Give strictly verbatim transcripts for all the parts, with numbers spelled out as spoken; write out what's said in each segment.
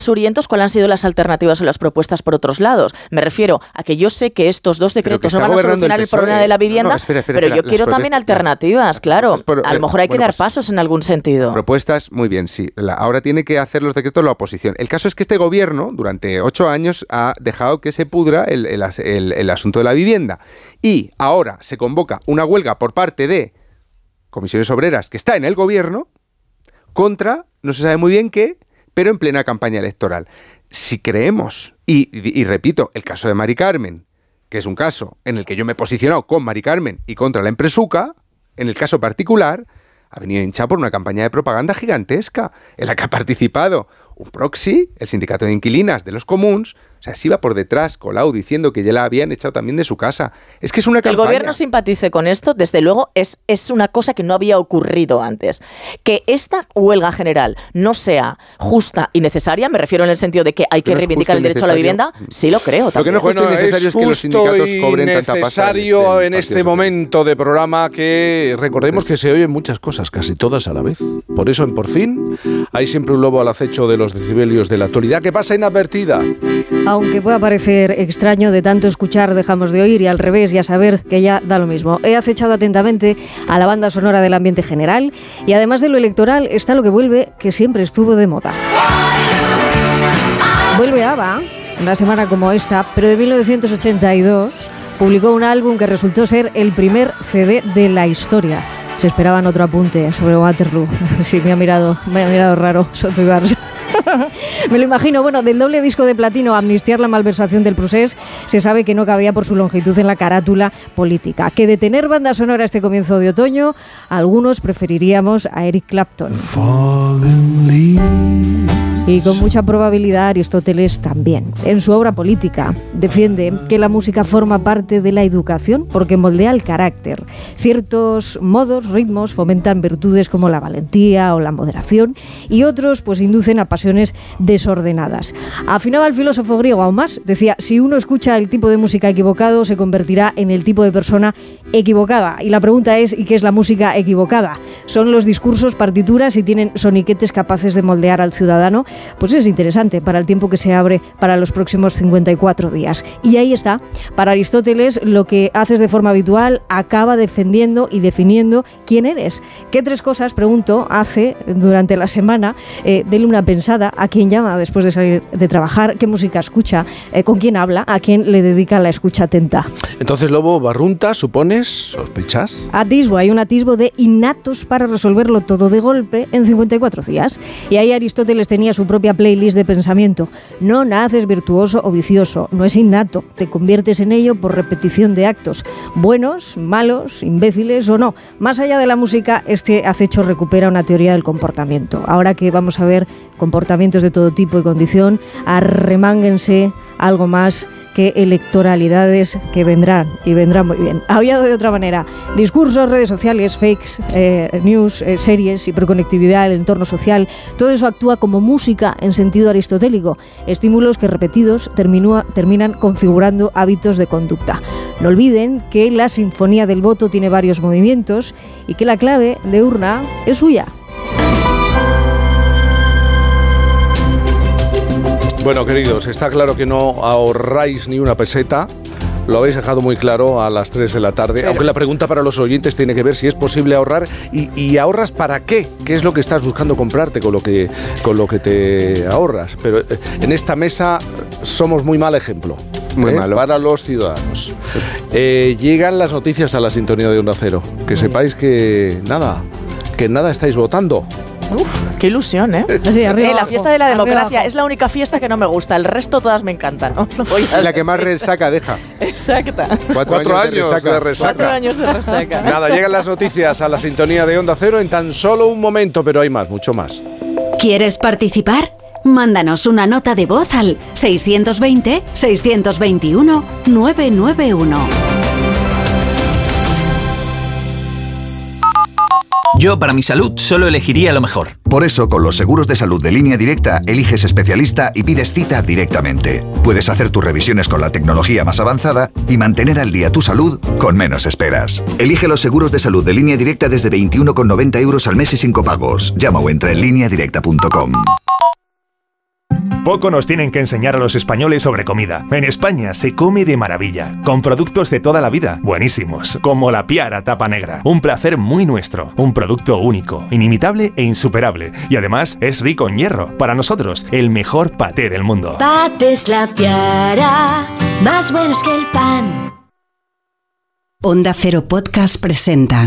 surientos, ¿cuáles han sido las alternativas o las propuestas por otros lados? Me refiero a que yo sé que estos dos decretos no van a solucionar el, el problema de la vivienda, no, no, espera, espera, pero yo quiero también alternativas, claro. Por, a lo mejor hay bueno, que dar pues, pasos en algún sentido. Propuestas, muy bien, sí. La, ahora tiene que hacer los decretos la oposición. El caso es que este gobierno, durante ocho años, ha dejado que se pudra el, el, el, el asunto de la vivienda. Y ahora se convoca una huelga por parte de Comisiones Obreras, que está en el gobierno, contra, no se sabe muy bien qué, pero en plena campaña electoral. Si creemos, y, y, y repito, el caso de Mari Carmen, que es un caso en el que yo me he posicionado con Mari Carmen y contra la Empresuca, en el caso particular, ha venido hinchado por una campaña de propaganda gigantesca, en la que ha participado un proxy, el sindicato de inquilinas de los comuns. O sea, se iba por detrás, colado, diciendo que ya la habían echado también de su casa. Es que es una campaña. Que el gobierno simpatice con esto, desde luego, es, es una cosa que no había ocurrido antes. Que esta huelga general no sea justa y necesaria, me refiero en el sentido de que hay que no reivindicar el derecho a la vivienda, sí lo creo. Lo que no es justo bueno, y necesario es, es que los sindicatos cobren tanta pasta. Es necesario en este momento de programa que recordemos que se oyen muchas cosas, casi todas a la vez. Por eso, en Por Fin, hay siempre un lobo al acecho de los decibelios de la actualidad que pasa inadvertida. Aunque pueda parecer extraño, de tanto escuchar dejamos de oír, y al revés, ya saber que ya da lo mismo. He acechado atentamente a la banda sonora del ambiente general, y además de lo electoral está lo que vuelve, que siempre estuvo de moda. Vuelve ABBA, una semana como esta, pero de mil novecientos ochenta y dos, publicó un álbum que resultó ser el primer C D de la historia. Se esperaban otro apunte sobre Waterloo. Sí, me ha mirado, me ha mirado raro, Soto Ibars. Me lo imagino. Bueno, del doble disco de platino Amnistiar la malversación del Procés, se sabe que no cabía por su longitud en la carátula política. Que de tener banda sonora este comienzo de otoño, algunos preferiríamos a Eric Clapton. Y con mucha probabilidad Aristóteles también. En su obra política defiende que la música forma parte de la educación porque moldea el carácter. Ciertos modos, ritmos fomentan virtudes como la valentía o la moderación, y otros pues inducen a pasiones desordenadas. Afinaba el filósofo griego aún más. Decía, si uno escucha el tipo de música equivocado, se convertirá en el tipo de persona equivocada. Y la pregunta es, ¿y qué es la música equivocada? ¿Son los discursos, partituras y tienen soniquetes capaces de moldear al ciudadano? Pues es interesante para el tiempo que se abre para los próximos cincuenta y cuatro días. Y ahí está. Para Aristóteles, lo que haces de forma habitual acaba defendiendo y definiendo quién eres. ¿Qué tres cosas, pregunto, hace durante la semana? Eh, dele una pensada a quién llama después de salir de trabajar, qué música escucha, eh, con quién habla, a quién le dedica la escucha atenta. Entonces, Lobo Barrunta, ¿supones? ¿Sospechas? Atisbo, hay un atisbo de innatos para resolverlo todo de golpe en cincuenta y cuatro días. Y ahí Aristóteles tenía su propia playlist de pensamiento. No naces virtuoso o vicioso, no es innato, te conviertes en ello por repetición de actos, buenos, malos, imbéciles o no. Más allá de la música, este acecho recupera una teoría del comportamiento. Ahora que vamos a ver comportamientos de todo tipo y condición, arremánguense algo más que electoralidades que vendrán, y vendrán muy bien. Hablado de otra manera, discursos, redes sociales, fakes, eh, news, eh, series, hiperconectividad, el entorno social, todo eso actúa como música en sentido aristotélico, estímulos que repetidos terminúa, terminan configurando hábitos de conducta. No olviden que la sinfonía del voto tiene varios movimientos y que la clave de urna es suya. Bueno, queridos, está claro que no ahorráis ni una peseta. Lo habéis dejado muy claro a las tres de la tarde. Pero, aunque la pregunta para los oyentes tiene que ver si es posible ahorrar y, y ahorras para qué. ¿Qué es lo que estás buscando comprarte con lo que, con lo que te ahorras? Pero eh, en esta mesa somos muy mal ejemplo. Muy ¿eh? malo. Para los ciudadanos. Eh, llegan las noticias a la sintonía de Onda Cero. Que sepáis que nada, que nada estáis votando. Uf, qué ilusión, ¿eh? Sí, arriba, eh la fiesta de la arriba, democracia abajo. Es la única fiesta que no me gusta. El resto todas me encantan, ¿no? No voy a la que más resaca deja. Exacta. Cuatro, Cuatro años, años de resaca. de resaca. Cuatro años de resaca. Nada, llegan las noticias a la sintonía de Onda Cero en tan solo un momento, pero hay más, mucho más. ¿Quieres participar? Mándanos una nota de voz al seiscientos veinte, seiscientos veintiuno, novecientos noventa y uno. Yo, para mi salud, solo elegiría lo mejor. Por eso, con los seguros de salud de Línea Directa, eliges especialista y pides cita directamente. Puedes hacer tus revisiones con la tecnología más avanzada y mantener al día tu salud con menos esperas. Elige los seguros de salud de Línea Directa desde veintiuno con noventa euros al mes y sin copagos. Llama o entra en línea directa punto com. Poco nos tienen que enseñar a los españoles sobre comida. En España se come de maravilla, con productos de toda la vida, buenísimos, como la Piara Tapa Negra. Un placer muy nuestro, un producto único, inimitable e insuperable. Y además es rico en hierro. Para nosotros, el mejor paté del mundo. Patés La Piara, más buenos que el pan. Onda Cero Podcast presenta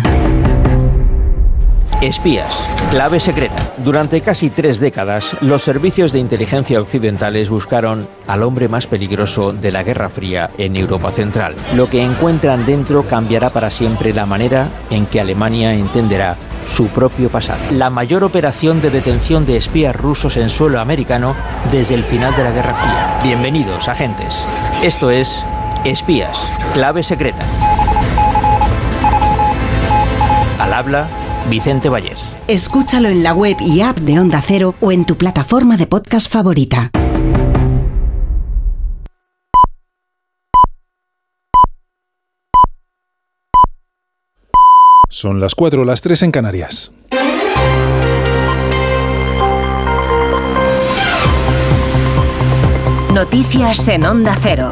Espías, clave secreta. Durante casi tres décadas, los servicios de inteligencia occidentales buscaron al hombre más peligroso de la Guerra Fría en Europa Central. Lo que encuentran dentro cambiará para siempre la manera en que Alemania entenderá su propio pasado. La mayor operación de detención de espías rusos en suelo americano desde el final de la Guerra Fría. Bienvenidos, agentes. Esto es Espías, clave secreta. Al habla Vicente Vallés. Escúchalo en la web y app de Onda Cero o en tu plataforma de podcast favorita. Son las cuatro, las tres en Canarias. Noticias en Onda Cero.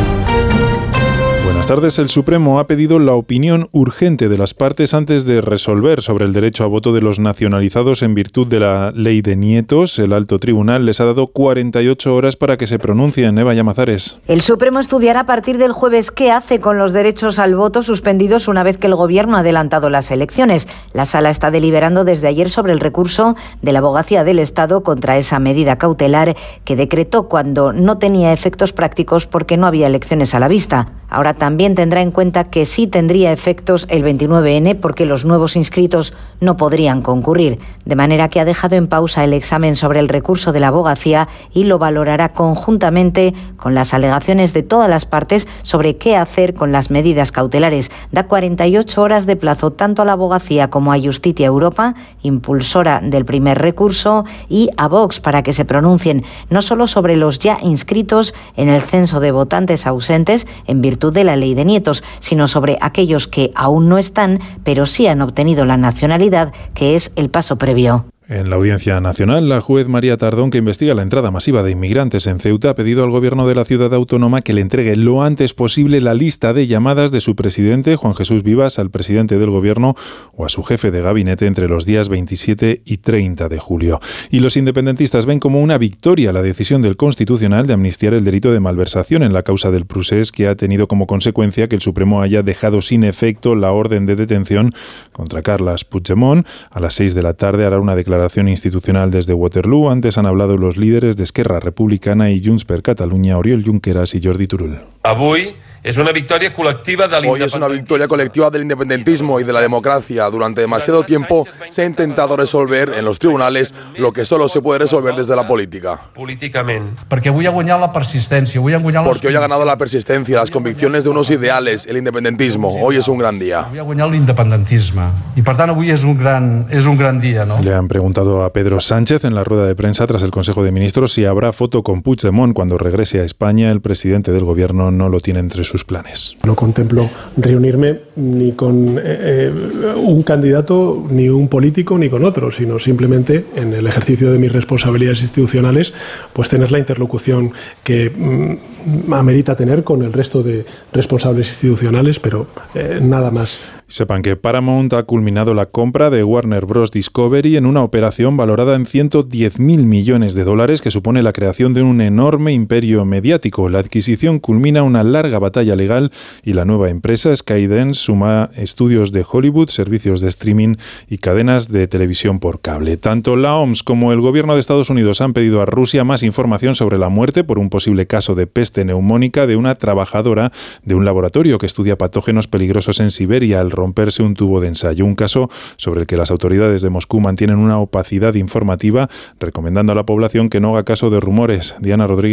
Buenas tardes. El Supremo ha pedido la opinión urgente de las partes antes de resolver sobre el derecho a voto de los nacionalizados en virtud de la ley de nietos. El alto tribunal les ha dado cuarenta y ocho horas para que se pronuncien. Eva Llamazares. El Supremo estudiará a partir del jueves qué hace con los derechos al voto suspendidos una vez que el Gobierno ha adelantado las elecciones. La Sala está deliberando desde ayer sobre el recurso de la Abogacía del Estado contra esa medida cautelar que decretó cuando no tenía efectos prácticos porque no había elecciones a la vista. Ahora también tendrá en cuenta que sí tendría efectos el veintinueve ene porque los nuevos inscritos no podrían concurrir, de manera que ha dejado en pausa el examen sobre el recurso de la abogacía y lo valorará conjuntamente con las alegaciones de todas las partes sobre qué hacer con las medidas cautelares. Da cuarenta y ocho horas de plazo tanto a la abogacía como a Justicia Europa, impulsora del primer recurso, y a Vox para que se pronuncien no solo sobre los ya inscritos en el censo de votantes ausentes en virtud de la ley de nietos, sino sobre aquellos que aún no están, pero sí han obtenido la nacionalidad, que es el paso previo. En la Audiencia Nacional, la juez María Tardón, que investiga la entrada masiva de inmigrantes en Ceuta, ha pedido al Gobierno de la ciudad autónoma que le entregue lo antes posible la lista de llamadas de su presidente, Juan Jesús Vivas, al presidente del Gobierno o a su jefe de gabinete entre los días veintisiete y treinta de julio. Y los independentistas ven como una victoria la decisión del Constitucional de amnistiar el delito de malversación en la causa del Prusés, que ha tenido como consecuencia que el Supremo haya dejado sin efecto la orden de detención contra Carles Puigdemont. A las seis de la tarde hará una declaración Declaración institucional desde Waterloo. Antes han hablado los líderes de Esquerra Republicana y Junts per Catalunya, Oriol Junqueras y Jordi Turull. Avui es una victoria colectiva del Hoy es una victoria colectiva del independentismo y de la democracia. Durante demasiado tiempo se ha intentado resolver en los tribunales lo que solo se puede resolver desde la política. Políticamente. Porque hoy ha ganado la persistencia. Porque hoy ha ganado la persistencia, las convicciones de unos ideales, el independentismo. Hoy es un gran día. Hoy ha ganado el independentismo. Y por tanto hoy es un gran, es un gran día, ¿no? Le han preguntado a Pedro Sánchez en la rueda de prensa tras el Consejo de Ministros si habrá foto con Puigdemont cuando regrese a España. El presidente del Gobierno no lo tiene entre sus planes. No contemplo reunirme ni con eh, un candidato, ni un político, ni con otro, sino simplemente en el ejercicio de mis responsabilidades institucionales, pues tener la interlocución que mm, amerita tener con el resto de responsables institucionales, pero eh, nada más. Sepan que Paramount ha culminado la compra de Warner Bros. Discovery en una operación valorada en ciento diez mil millones de dólares que supone la creación de un enorme imperio mediático. La adquisición culmina una larga batalla legal y la nueva empresa Skydance suma estudios de Hollywood, servicios de streaming y cadenas de televisión por cable. Tanto la O M S como el gobierno de Estados Unidos han pedido a Rusia más información sobre la muerte por un posible caso de peste neumónica de una trabajadora de un laboratorio que estudia patógenos peligrosos en Siberia al romperse un tubo de ensayo. Un caso sobre el que las autoridades de Moscú mantienen una opacidad informativa, recomendando a la población que no haga caso de rumores. Diana Rodríguez.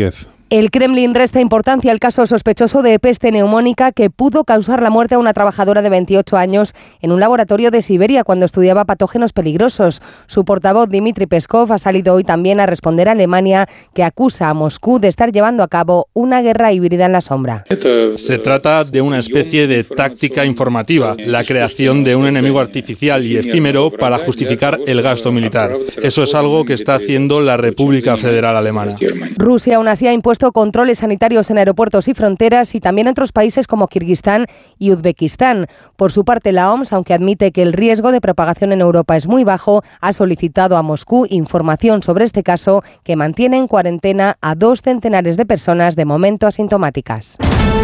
El Kremlin resta importancia al caso sospechoso de peste neumónica que pudo causar la muerte a una trabajadora de veintiocho años en un laboratorio de Siberia cuando estudiaba patógenos peligrosos. Su portavoz Dmitry Peskov ha salido hoy también a responder a Alemania, que acusa a Moscú de estar llevando a cabo una guerra híbrida en la sombra. Se trata de una especie de táctica informativa, la creación de un enemigo artificial y efímero para justificar el gasto militar. Eso es algo que está haciendo la República Federal Alemana. Rusia aún así ha impuesto controles sanitarios en aeropuertos y fronteras y también en otros países como Kirguistán y Uzbekistán. Por su parte, la O M S, aunque admite que el riesgo de propagación en Europa es muy bajo, ha solicitado a Moscú información sobre este caso, que mantiene en cuarentena a dos centenares de personas de momento asintomáticas.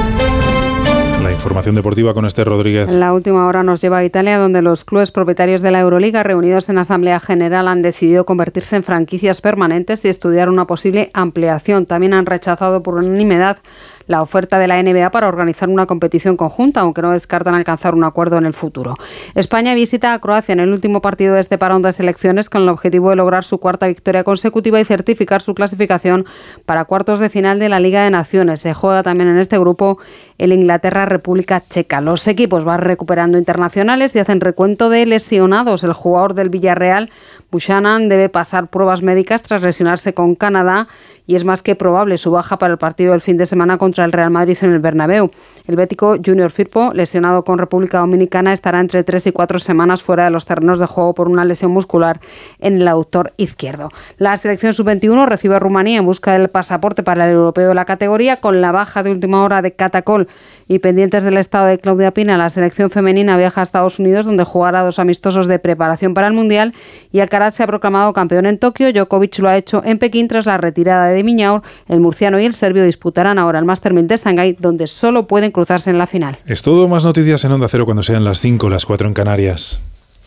La información deportiva con Esther Rodríguez. La última hora nos lleva a Italia, donde los clubes propietarios de la Euroliga, reunidos en Asamblea General, han decidido convertirse en franquicias permanentes y estudiar una posible ampliación. También han rechazado por unanimidad la oferta de la N B A para organizar una competición conjunta, aunque no descartan alcanzar un acuerdo en el futuro. España visita a Croacia en el último partido de este parón de selecciones con el objetivo de lograr su cuarta victoria consecutiva y certificar su clasificación para cuartos de final de la Liga de Naciones. Se juega también en este grupo el Inglaterra-República Checa. Los equipos van recuperando internacionales y hacen recuento de lesionados. El jugador del Villarreal, Buchanan, debe pasar pruebas médicas tras lesionarse con Canadá y es más que probable su baja para el partido del fin de semana contra el Real Madrid en el Bernabéu. El bético Junior Firpo, lesionado con República Dominicana, estará entre tres y cuatro semanas fuera de los terrenos de juego por una lesión muscular en el aductor izquierdo. La selección sub veintiuno recibe a Rumanía en busca del pasaporte para el europeo de la categoría, con la baja de última hora de Catacol y pendientes del estado de Claudia Pina. La selección femenina viaja a Estados Unidos, donde jugará dos amistosos de preparación para el Mundial, y Alcaraz se ha proclamado campeón en Tokio. Djokovic lo ha hecho en Pekín tras la retirada de Miñaur. El murciano y el serbio disputarán ahora el Master mil de Shanghái, donde solo pueden cruzarse en la final. Es todo. Más noticias en Onda Cero cuando sean las cinco, las cuatro en Canarias.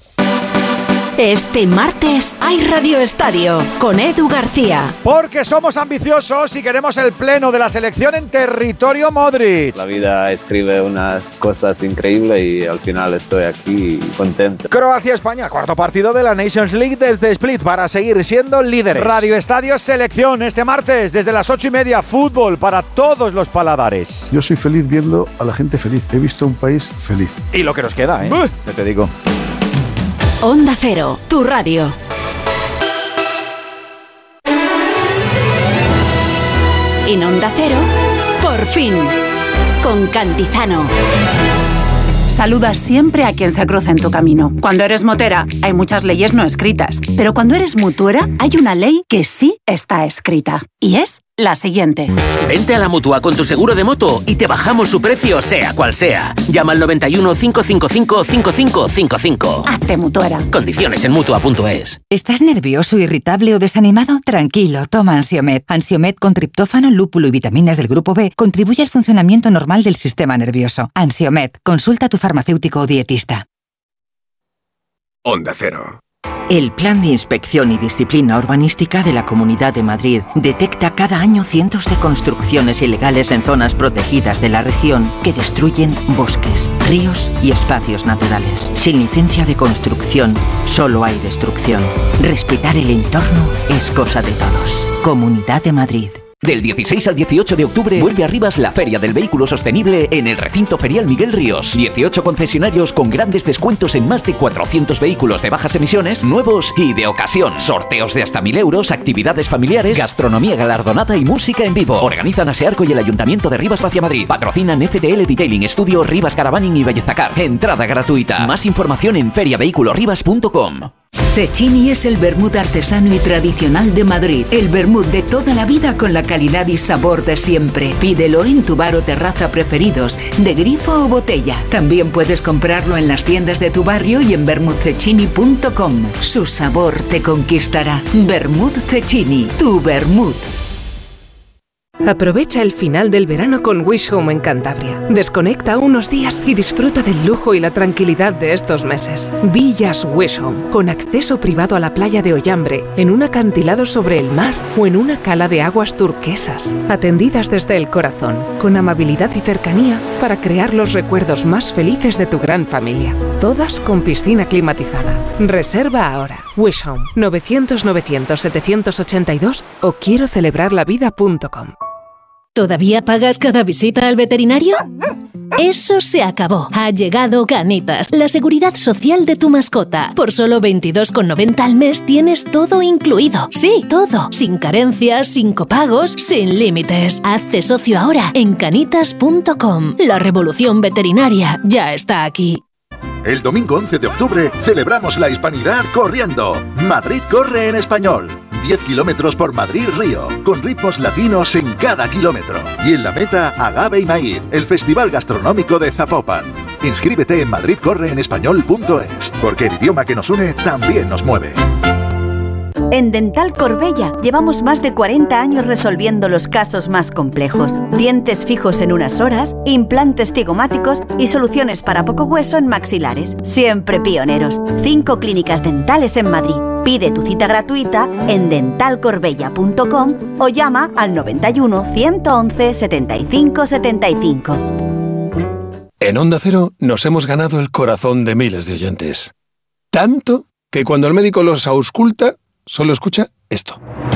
Este martes hay Radio Estadio con Edu García. Porque somos ambiciosos y queremos el pleno de la selección en territorio Modric. La vida escribe unas cosas increíbles y al final estoy aquí contento. Croacia-España, cuarto partido de la Nations League desde Split para seguir siendo líderes. Radio Estadio Selección este martes desde las ocho y media. Fútbol para todos los paladares. Yo soy feliz viendo a la gente feliz. He visto un país feliz. Y lo que nos queda, ¿eh? Ya te digo. Onda Cero, tu radio. En Onda Cero, por fin, con Cantizano. Saluda siempre a quien se cruza en tu camino. Cuando eres motera, hay muchas leyes no escritas. Pero cuando eres mutuera, hay una ley que sí está escrita. Y es la siguiente. Vente a la Mutua con tu seguro de moto y te bajamos su precio, sea cual sea. Llama al noventa y uno, cinco cinco cinco, cinco cinco cinco cinco. Hazte mutuera. Condiciones en Mutua punto es. ¿Estás nervioso, irritable o desanimado? Tranquilo, toma Ansiomed. Ansiomed con triptófano, lúpulo y vitaminas del grupo B contribuye al funcionamiento normal del sistema nervioso. Ansiomed, consulta a tu farmacéutico o dietista. Onda Cero. El Plan de Inspección y Disciplina Urbanística de la Comunidad de Madrid detecta cada año cientos de construcciones ilegales en zonas protegidas de la región que destruyen bosques, ríos y espacios naturales. Sin licencia de construcción, solo hay destrucción. Respetar el entorno es cosa de todos. Comunidad de Madrid. Del dieciséis al dieciocho de octubre vuelve a Rivas la Feria del Vehículo Sostenible en el recinto ferial Miguel Ríos. dieciocho concesionarios con grandes descuentos en más de cuatrocientos vehículos de bajas emisiones, nuevos y de ocasión. Sorteos de hasta mil euros, actividades familiares, gastronomía galardonada y música en vivo. Organizan Asearco y el Ayuntamiento de Rivas hacia Madrid. Patrocinan F T L Detailing, Estudio Rivas Caravaning y Bellezacar. Entrada gratuita. Más información en feria vehículo rivas punto com. Cecchini es el vermut artesano y tradicional de Madrid. El vermut de toda la vida con la calidad y sabor de siempre. Pídelo en tu bar o terraza preferidos, de grifo o botella. También puedes comprarlo en las tiendas de tu barrio y en vermut cecchini punto com. Su sabor te conquistará. Vermut Cecchini, tu vermut. Aprovecha el final del verano con Wish Home en Cantabria. Desconecta unos días y disfruta del lujo y la tranquilidad de estos meses. Villas Wish Home, con acceso privado a la playa de Ollambre, en un acantilado sobre el mar o en una cala de aguas turquesas. Atendidas desde el corazón, con amabilidad y cercanía para crear los recuerdos más felices de tu gran familia. Todas con piscina climatizada. Reserva ahora. Wish Home, novecientos novecientos setecientos ochenta y dos o quiero celebrar la vida punto com. ¿Todavía pagas cada visita al veterinario? Eso se acabó. Ha llegado Canitas, la seguridad social de tu mascota. Por solo veintidós con noventa al mes tienes todo incluido. Sí, todo. Sin carencias, sin copagos, sin límites. Hazte socio ahora en canitas punto com. La revolución veterinaria ya está aquí. El domingo once de octubre celebramos la hispanidad corriendo. Madrid corre en español. diez kilómetros por Madrid-Río, con ritmos latinos en cada kilómetro. Y en la meta, Agave y Maíz, el festival gastronómico de Zapopan. Inscríbete en madrid corre en español punto es, porque el idioma que nos une también nos mueve. En Dental Corbella llevamos más de cuarenta años resolviendo los casos más complejos. Dientes fijos en unas horas, implantes cigomáticos y soluciones para poco hueso en maxilares. Siempre pioneros. Cinco clínicas dentales en Madrid. Pide tu cita gratuita en dental corbella punto com o llama al noventa y uno, ciento once, setenta y cinco setenta y cinco. En Onda Cero nos hemos ganado el corazón de miles de oyentes. Tanto que cuando el médico los ausculta, solo escucha esto.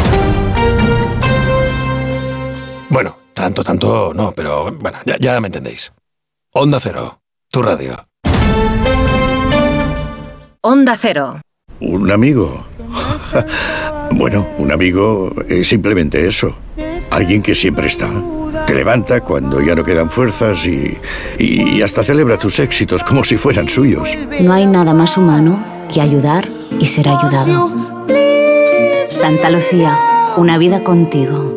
Bueno, tanto, tanto no, pero bueno, ya, ya me entendéis. Onda Cero, tu radio. Onda Cero. ¿Un amigo? Bueno, un amigo es simplemente eso. Alguien que siempre está. Te levanta cuando ya no quedan fuerzas y, y hasta celebra tus éxitos como si fueran suyos. No hay nada más humano que ayudar y ser ayudado. Santa Lucía, una vida contigo.